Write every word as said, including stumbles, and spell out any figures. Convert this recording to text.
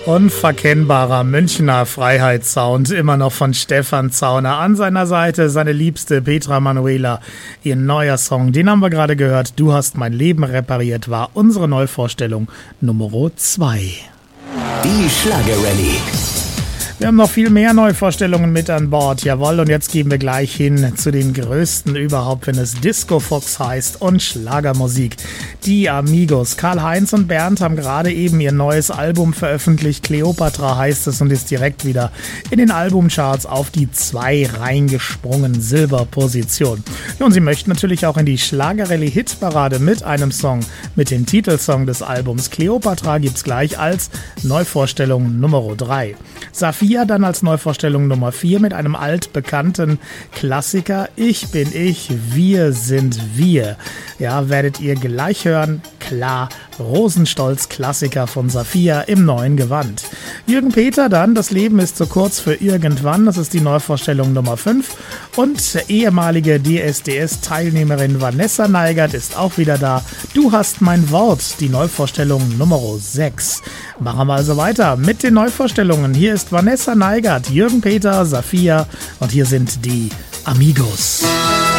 Unverkennbarer Münchner Freiheitssound, immer noch von Stefan Zauner. An seiner Seite seine liebste Petra Manuela. Ihr neuer Song, den haben wir gerade gehört. Du hast mein Leben repariert, war unsere Neuvorstellung Nummer zwei. Die Schlagerrallye. Wir haben noch viel mehr Neuvorstellungen mit an Bord, jawohl, und jetzt gehen wir gleich hin zu den größten überhaupt, wenn es Disco Fox heißt und Schlagermusik. Die Amigos, Karl-Heinz und Bernd haben gerade eben ihr neues Album veröffentlicht, Cleopatra heißt es, und ist direkt wieder in den Albumcharts auf die zwei reingesprungen, Silberposition. Und sie möchten natürlich auch in die Schlagerrallye-Hitparade mit einem Song, mit dem Titelsong des Albums. Cleopatra gibt's gleich als Neuvorstellung Nummer drei. Saphir dann als Neuvorstellung Nummer vier mit einem altbekannten Klassiker. Ich bin ich, wir sind wir. Ja, werdet ihr gleich hören. Klar, Rosenstolz Klassiker von Saphir im neuen Gewand. Jürgen Peter dann, das Leben ist zu kurz für irgendwann. Das ist die Neuvorstellung Nummer fünf. Und ehemalige D S D S-Teilnehmerin Vanessa Neigert ist auch wieder da. Du hast mein Wort, die Neuvorstellung Nummer sechs. Machen wir also weiter mit den Neuvorstellungen. Hier ist Vanessa Neigert, Jürgen Peter, Saphir und hier sind die Amigos.